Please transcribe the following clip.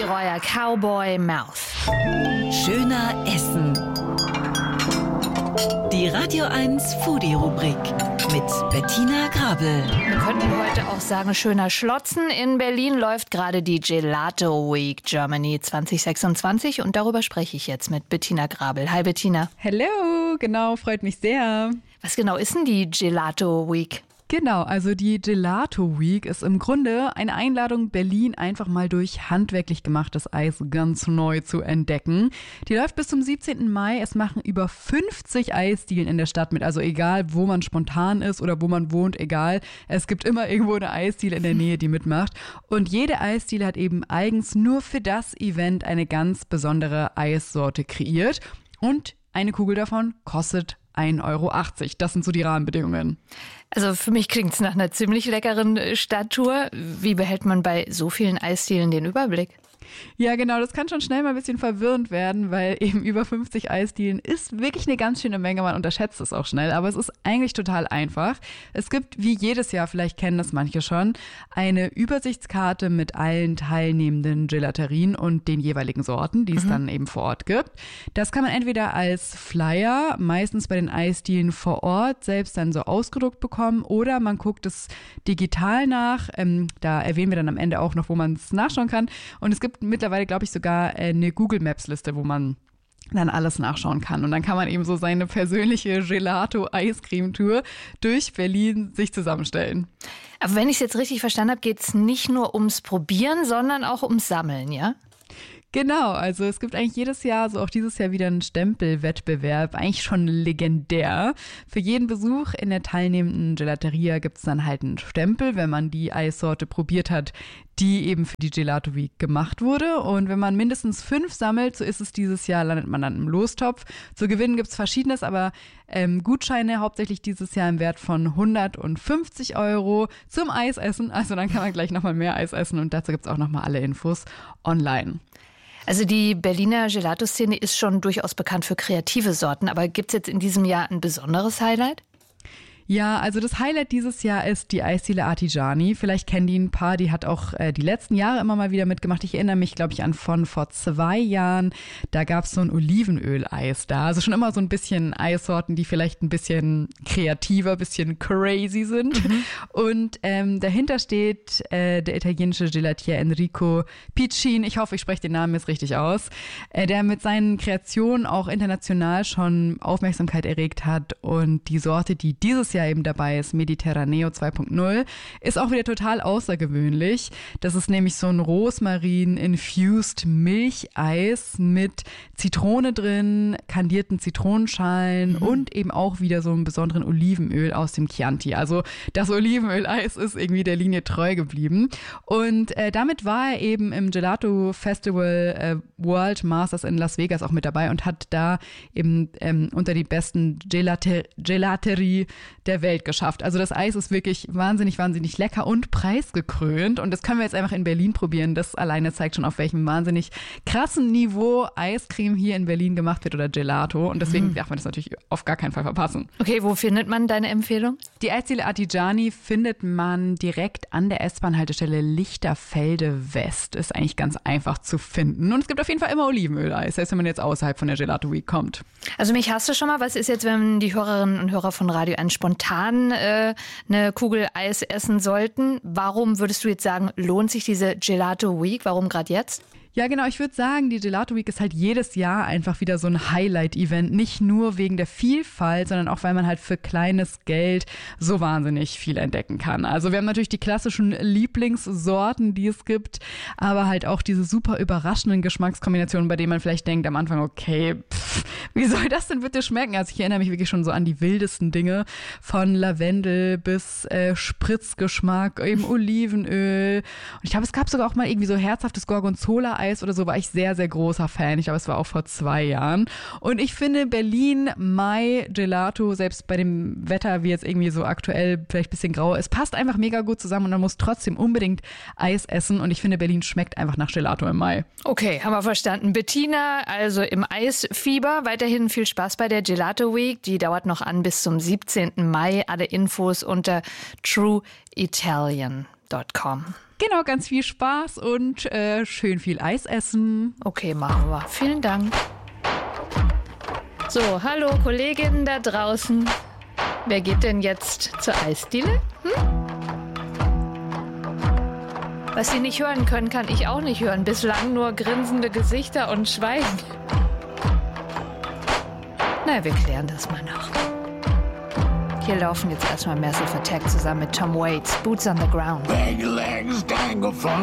euer Cowboy Mouth. Schöner Essen. Die Radio 1 Foodie-Rubrik mit Bettina Grabel. Wir könnten heute auch sagen, schöner Schlotzen. In Berlin läuft gerade die Gelato Week Germany 2026 und darüber spreche ich jetzt mit Bettina Grabel. Hi Bettina. Hello, genau, freut mich sehr. Was genau ist denn die Gelato Week? Genau, also die Gelato Week ist im Grunde eine Einladung, Berlin einfach mal durch handwerklich gemachtes Eis ganz neu zu entdecken. Die läuft bis zum 17. Mai. Es machen über 50 Eisdielen in der Stadt mit. Also egal, wo man spontan ist oder wo man wohnt, egal. Es gibt immer irgendwo eine Eisdiele in der Nähe, die mitmacht. Und jede Eisdiele hat eben eigens nur für das Event eine ganz besondere Eissorte kreiert. Und eine Kugel davon kostet 1,80 Euro. Das sind so die Rahmenbedingungen. Also für mich klingt es nach einer ziemlich leckeren Stadttour. Wie behält man bei so vielen Eisdielen den Überblick? Ja, genau, das kann schon schnell mal ein bisschen verwirrend werden, weil eben über 50 Eisdielen ist wirklich eine ganz schöne Menge, man unterschätzt es auch schnell, aber es ist eigentlich total einfach. Es gibt, wie jedes Jahr, vielleicht kennen das manche schon, eine Übersichtskarte mit allen teilnehmenden Gelaterien und den jeweiligen Sorten, die es dann eben vor Ort gibt. Das kann man entweder als Flyer, meistens bei den Eisdielen vor Ort, selbst dann so ausgedruckt bekommen, oder man guckt es digital nach. Da erwähnen wir dann am Ende auch noch, wo man es nachschauen kann. Und es gibt mittlerweile, glaube ich, sogar eine Google Maps-Liste, wo man dann alles nachschauen kann. Und dann kann man eben so seine persönliche Gelato-Eiscreme-Tour durch Berlin sich zusammenstellen. Aber wenn ich es jetzt richtig verstanden habe, geht es nicht nur ums Probieren, sondern auch ums Sammeln, ja? Genau, also es gibt eigentlich jedes Jahr, so auch dieses Jahr wieder einen Stempelwettbewerb, eigentlich schon legendär. Für jeden Besuch in der teilnehmenden Gelateria gibt es dann halt einen Stempel, wenn man die Eissorte probiert hat, die eben für die Gelato Week gemacht wurde. Und wenn man mindestens 5 sammelt, so ist es dieses Jahr, landet man dann im Lostopf. Zu gewinnen gibt es Verschiedenes, aber Gutscheine hauptsächlich dieses Jahr im Wert von 150 Euro zum Eisessen. Also dann kann man gleich nochmal mehr Eis essen und dazu gibt es auch nochmal alle Infos online. Also die Berliner Gelato-Szene ist schon durchaus bekannt für kreative Sorten, aber gibt es jetzt in diesem Jahr ein besonderes Highlight? Ja, also das Highlight dieses Jahr ist die Eisdiele Artigiani. Vielleicht kennen die ein paar, die hat auch die letzten Jahre immer mal wieder mitgemacht. Ich erinnere mich, glaube ich, an von vor 2 Jahren. Da gab es so ein Olivenöl-Eis da. Also schon immer so ein bisschen Eissorten, die vielleicht ein bisschen kreativer, ein bisschen crazy sind. Und dahinter steht der italienische Gelatier Enrico Piccin. Ich hoffe, ich spreche den Namen jetzt richtig aus. Der mit seinen Kreationen auch international schon Aufmerksamkeit erregt hat. Und die Sorte, die dieses Jahr eben dabei ist, Mediterraneo 2.0, ist auch wieder total außergewöhnlich. Das ist nämlich so ein Rosmarin-infused Milcheis mit Zitrone drin, kandierten Zitronenschalen und eben auch wieder so einem besonderen Olivenöl aus dem Chianti. Also das Olivenöl-Eis ist irgendwie der Linie treu geblieben. Und damit war er eben im Gelato Festival World Masters in Las Vegas auch mit dabei und hat da eben unter die besten Gelaterie der Welt geschafft. Also das Eis ist wirklich wahnsinnig, wahnsinnig lecker und preisgekrönt. Und das können wir jetzt einfach in Berlin probieren. Das alleine zeigt schon, auf welchem wahnsinnig krassen Niveau Eiscreme hier in Berlin gemacht wird oder Gelato. Und deswegen darf man das natürlich auf gar keinen Fall verpassen. Okay, wo findet man deine Empfehlung? Die Eisdiele Artigiani findet man direkt an der S-Bahn-Haltestelle Lichterfelde West. Ist eigentlich ganz einfach zu finden. Und es gibt auf jeden Fall immer Olivenöl-Eis, selbst wenn man jetzt außerhalb von der Gelato Week kommt. Also mich hast du schon mal. Was ist jetzt, wenn die Hörerinnen und Hörer von Radio 1 spontan eine Kugel Eis essen sollten? Warum würdest du jetzt sagen, lohnt sich diese Gelato Week? Warum gerade jetzt? Ja, genau. Ich würde sagen, die Gelato Week ist halt jedes Jahr einfach wieder so ein Highlight-Event. Nicht nur wegen der Vielfalt, sondern auch, weil man halt für kleines Geld so wahnsinnig viel entdecken kann. Also wir haben natürlich die klassischen Lieblingssorten, die es gibt, aber halt auch diese super überraschenden Geschmackskombinationen, bei denen man vielleicht denkt am Anfang, okay, wie soll das denn bitte schmecken? Also ich erinnere mich wirklich schon so an die wildesten Dinge, von Lavendel bis Spritzgeschmack, eben Olivenöl. Und ich glaube, es gab sogar auch mal irgendwie so herzhaftes Gorgonzola-Eis oder so, war ich sehr, sehr großer Fan. Ich glaube, es war auch vor 2 Jahren. Und ich finde Berlin, Mai, Gelato, selbst bei dem Wetter, wie jetzt irgendwie so aktuell vielleicht ein bisschen grau, es passt einfach mega gut zusammen und man muss trotzdem unbedingt Eis essen. Und ich finde, Berlin schmeckt einfach nach Gelato im Mai. Okay, haben wir verstanden. Bettina, also im Eisfieber. Weiterhin viel Spaß bei der Gelato Week. Die dauert noch an bis zum 17. Mai. Alle Infos unter True Italian. gmail.com. Genau, ganz viel Spaß und schön viel Eis essen. Okay, machen wir. Vielen Dank. So, hallo Kolleginnen da draußen. Wer geht denn jetzt zur Eisdiele? Was Sie nicht hören können, kann ich auch nicht hören. Bislang nur grinsende Gesichter und Schweigen. Na, wir klären das mal noch. Hier laufen jetzt erstmal Massive Attack zusammen mit Tom Waits, Boots on the Ground.